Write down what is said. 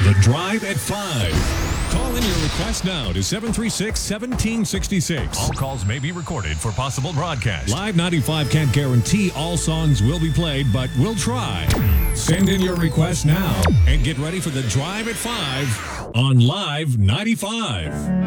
The Drive at 5. Call in your request now to 736-1766. All calls may be recorded for possible broadcast. Live 95 can't guarantee all songs will be played, but we'll try. Send in your request now and get ready for The Drive at 5 on Live 95.